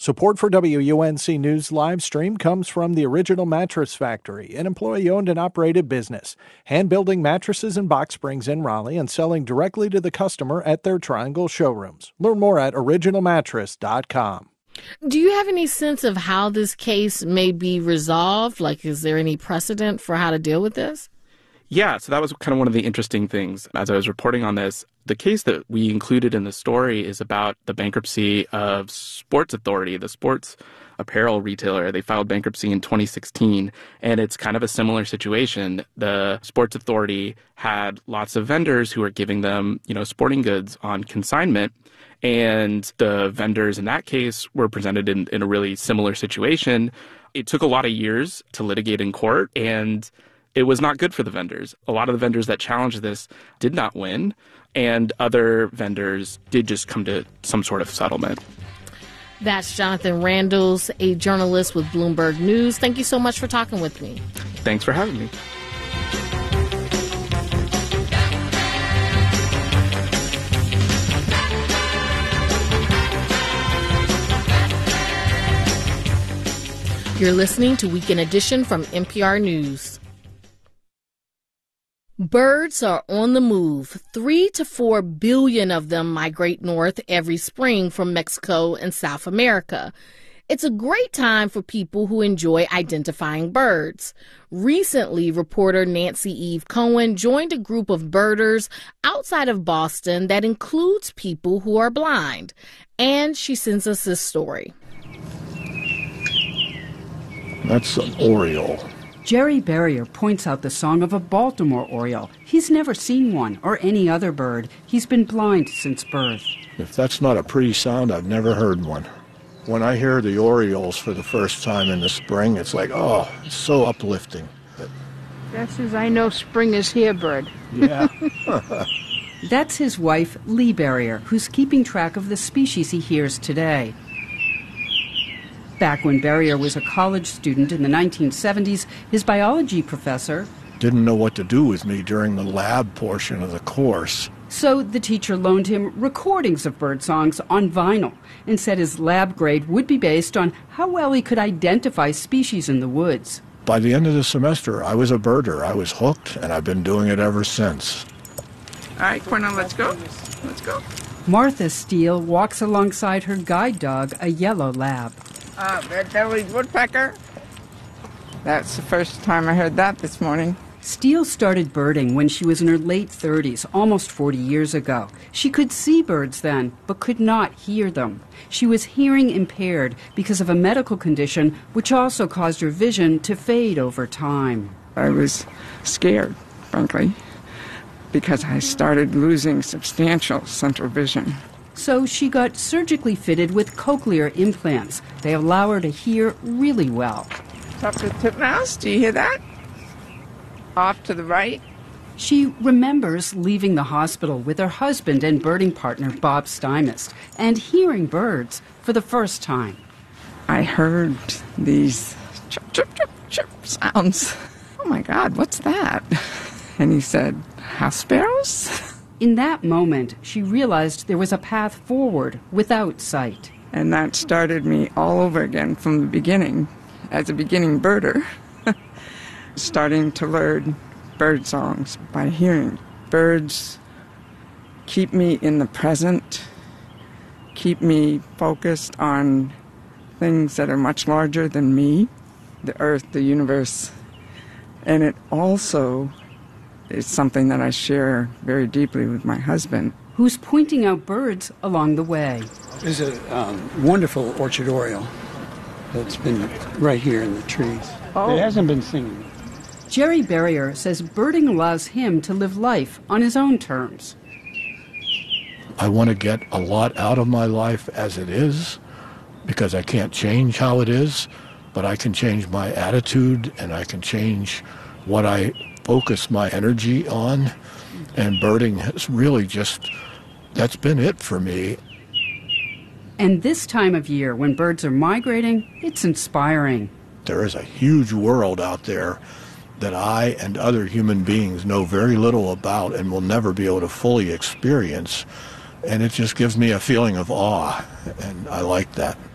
Support for WUNC News live stream comes from the Original Mattress Factory, an employee-owned and operated business, hand-building mattresses and box springs in Raleigh and selling directly to the customer at their Triangle showrooms. Learn more at originalmattress.com. Do you have any sense of how this case may be resolved? Like, is there any precedent for how to deal with this? Yeah, so that was kind of one of the interesting things as I was reporting on this. The case that we included in the story is about the bankruptcy of Sports Authority, the sports apparel retailer. They filed bankruptcy in 2016, and it's kind of a similar situation. The Sports Authority had lots of vendors who were giving them, sporting goods on consignment, and the vendors in that case were presented in a really similar situation. It took a lot of years to litigate in court, and it was not good for the vendors. A lot of the vendors that challenged this did not win, and other vendors did just come to some sort of settlement. That's Jonathan Randles, a journalist with Bloomberg News. Thank you so much for talking with me. Thanks for having me. You're listening to Weekend Edition from NPR News. Birds are on the move. 3 to 4 billion of them migrate north every spring from Mexico and South America. It's a great time for people who enjoy identifying birds. Recently, reporter Nancy Eve Cohen joined a group of birders outside of Boston that includes people who are blind. And she sends us this story. That's an oriole. Jerry Barrier points out the song of a Baltimore oriole. He's never seen one or any other bird. He's been blind since birth. If that's not a pretty sound, I've never heard one. When I hear the orioles for the first time in the spring, it's like, oh, it's so uplifting. That's as I know spring is here, bird. Yeah. That's his wife, Lee Barrier, who's keeping track of the species he hears today. Back when Barrier was a college student in the 1970s, his biology professor didn't know what to do with me during the lab portion of the course. So the teacher loaned him recordings of bird songs on vinyl and said his lab grade would be based on how well he could identify species in the woods. By the end of the semester, I was a birder. I was hooked, and I've been doing it ever since. All right, Cornell, let's go. Let's go. Martha Steele walks alongside her guide dog, a yellow lab. Red-bellied woodpecker. That's the first time I heard that this morning. Steele started birding when she was in her late 30s, almost 40 years ago. She could see birds then, but could not hear them. She was hearing impaired because of a medical condition which also caused her vision to fade over time. I was scared, frankly, because I started losing substantial central vision. So she got surgically fitted with cochlear implants. They allow her to hear really well. Top to titmouse, do you hear that? Off to the right. She remembers leaving the hospital with her husband and birding partner, Bob Stymist, and hearing birds for the first time. I heard these chirp, chirp, chirp, chirp sounds. Oh, my God, what's that? And he said, house sparrows? In that moment, she realized there was a path forward without sight. And that started me all over again from the beginning, as a beginning birder, starting to learn bird songs by hearing. Birds keep me in the present, keep me focused on things that are much larger than me, the earth, the universe. And it also is something that I share very deeply with my husband, who's pointing out birds along the way. There's a wonderful orchard oriole that's been right here in the trees. Oh. It hasn't been singing. Jerry Barrier says birding allows him to live life on his own terms. I want to get a lot out of my life as it is, because I can't change how it is, but I can change my attitude and I can change what I focus my energy on. And birding has really just, that's been it for me. And this time of year, when birds are migrating, it's inspiring. There is a huge world out there that I and other human beings know very little about and will never be able to fully experience. And it just gives me a feeling of awe, and I like that.